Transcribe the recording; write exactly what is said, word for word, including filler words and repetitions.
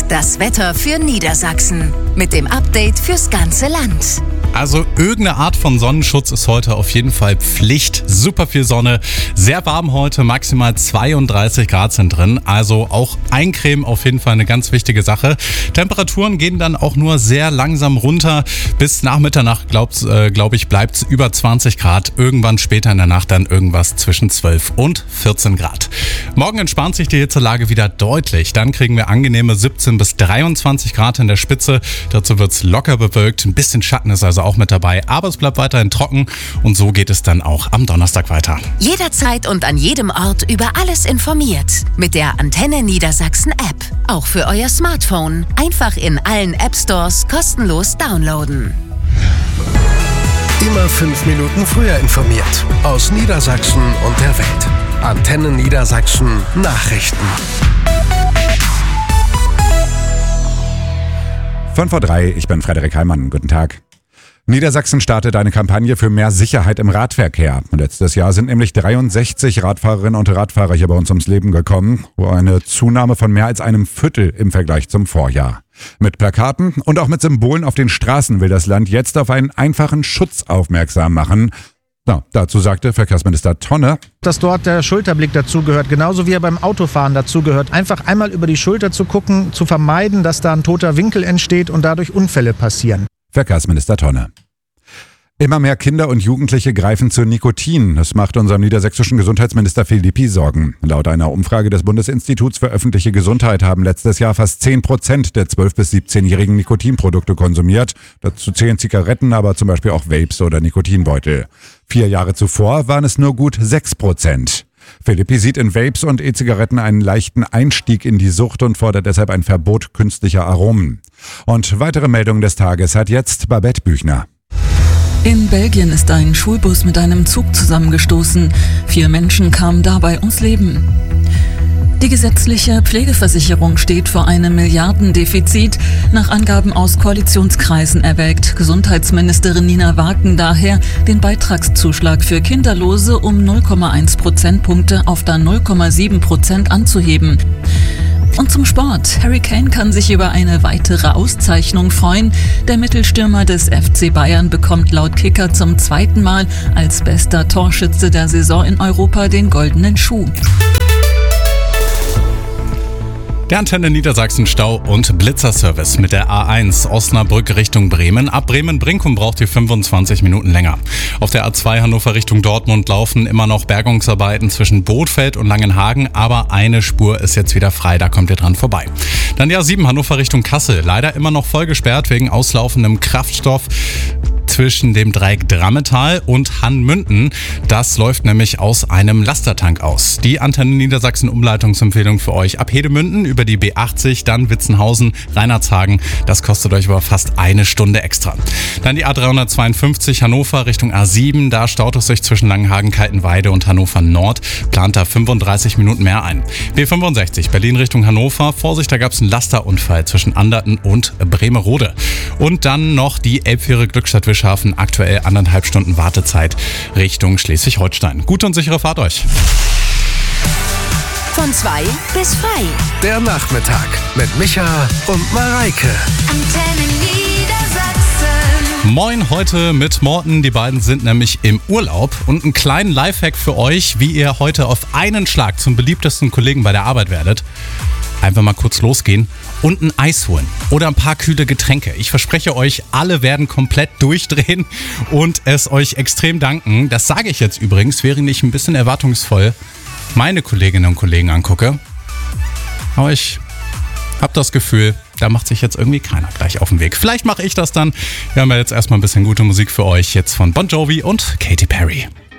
Das Wetter für Niedersachsen mit dem Update fürs ganze Land. Also irgendeine Art von Sonnenschutz ist heute auf jeden Fall Pflicht. Super viel Sonne, sehr warm heute, maximal zweiunddreißig Grad sind drin. Also auch eincremen auf jeden Fall eine ganz wichtige Sache. Temperaturen gehen dann auch nur sehr langsam runter. Bis nach Mitternacht, glaube äh, glaub ich, bleibt es über zwanzig Grad. Irgendwann später in der Nacht dann irgendwas zwischen zwölf und vierzehn Grad. Morgen entspannt sich die Hitzelage wieder deutlich. Dann kriegen wir angenehme siebzehn bis dreiundzwanzig Grad in der Spitze. Dazu wird es locker bewölkt. Ein bisschen Schatten ist also auch mit dabei, aber es bleibt weiterhin trocken und so geht es dann auch am Donnerstag weiter. Jederzeit und an jedem Ort über alles informiert. Mit der Antenne Niedersachsen App. Auch für euer Smartphone. Einfach in allen App Stores kostenlos downloaden. Immer fünf Minuten früher informiert. Aus Niedersachsen und der Welt. Antenne Niedersachsen Nachrichten. fünf vor drei, ich bin Frederik Heimann. Guten Tag. Niedersachsen startet eine Kampagne für mehr Sicherheit im Radverkehr. Letztes Jahr sind nämlich dreiundsechzig Radfahrerinnen und Radfahrer hier bei uns ums Leben gekommen. Eine Zunahme von mehr als einem Viertel im Vergleich zum Vorjahr. Mit Plakaten und auch mit Symbolen auf den Straßen will das Land jetzt auf einen einfachen Schutz aufmerksam machen. Na, dazu sagte Verkehrsminister Tonne, dass dort der Schulterblick dazugehört, genauso wie er beim Autofahren dazugehört. Einfach einmal über die Schulter zu gucken, zu vermeiden, dass da ein toter Winkel entsteht und dadurch Unfälle passieren. Verkehrsminister Tonne. Immer mehr Kinder und Jugendliche greifen zu Nikotin. Das macht unserem niedersächsischen Gesundheitsminister Philippi Sorgen. Laut einer Umfrage des Bundesinstituts für öffentliche Gesundheit haben letztes Jahr fast zehn Prozent der zwölf- bis siebzehnjährigen Nikotinprodukte konsumiert. Dazu zählen Zigaretten, aber zum Beispiel auch Vapes oder Nikotinbeutel. Vier Jahre zuvor waren es nur gut sechs Prozent. Philippi sieht in Vapes und E-Zigaretten einen leichten Einstieg in die Sucht und fordert deshalb ein Verbot künstlicher Aromen. Und weitere Meldungen des Tages hat jetzt Babette Büchner. In Belgien ist ein Schulbus mit einem Zug zusammengestoßen. Vier Menschen kamen dabei ums Leben. Die gesetzliche Pflegeversicherung steht vor einem Milliardendefizit. Nach Angaben aus Koalitionskreisen erwägt Gesundheitsministerin Nina Wagen daher, den Beitragszuschlag für Kinderlose um null Komma eins Prozentpunkte auf dann null Komma sieben Prozent anzuheben. Und zum Sport. Harry Kane kann sich über eine weitere Auszeichnung freuen. Der Mittelstürmer des F C Bayern bekommt laut Kicker zum zweiten Mal als bester Torschütze der Saison in Europa den goldenen Schuh. Der Antenne Niedersachsen Stau- und Blitzerservice mit der A eins Osnabrück Richtung Bremen. Ab Bremen-Brinkum braucht ihr fünfundzwanzig Minuten länger. Auf der A zwei Hannover Richtung Dortmund laufen immer noch Bergungsarbeiten zwischen Bothfeld und Langenhagen, aber eine Spur ist jetzt wieder frei, da kommt ihr dran vorbei. Dann die A sieben Hannover Richtung Kassel, leider immer noch voll gesperrt wegen auslaufendem Kraftstoff zwischen dem Dreieck Drammetal und Hannmünden. Das läuft nämlich aus einem Lastertank aus. Die Antenne Niedersachsen Umleitungsempfehlung für euch ab Hedemünden über die B achtzig, dann Witzenhausen, Reinhardshagen. Das kostet euch aber fast eine Stunde extra. Dann die A dreihundertzweiundfünfzig Hannover Richtung A sieben. Da staut es sich zwischen Langenhagen, Kaltenweide und Hannover Nord. Plant da fünfunddreißig Minuten mehr ein. B fünfundsechzig Berlin Richtung Hannover. Vorsicht, da gab es einen Lasterunfall zwischen Anderten und Bremerode. Und dann noch die Elbfähre Glückstadt-Wischhafen. Aktuell anderthalb Stunden Wartezeit Richtung Schleswig-Holstein. Gute und sichere Fahrt euch. Von zwei bis frei. Der Nachmittag mit Micha und Mareike. Antenne Niedersachsen. Moin, heute mit Morten. Die beiden sind nämlich im Urlaub. Und einen kleinen Lifehack für euch, wie ihr heute auf einen Schlag zum beliebtesten Kollegen bei der Arbeit werdet. Einfach mal kurz losgehen und ein Eis holen oder ein paar kühle Getränke. Ich verspreche euch, alle werden komplett durchdrehen und es euch extrem danken. Das sage ich jetzt übrigens, während ich ein bisschen erwartungsvoll meine Kolleginnen und Kollegen angucke. Aber ich habe das Gefühl, da macht sich jetzt irgendwie keiner gleich auf den Weg. Vielleicht mache ich das dann. Wir haben ja jetzt erstmal ein bisschen gute Musik für euch. Jetzt von Bon Jovi und Katy Perry.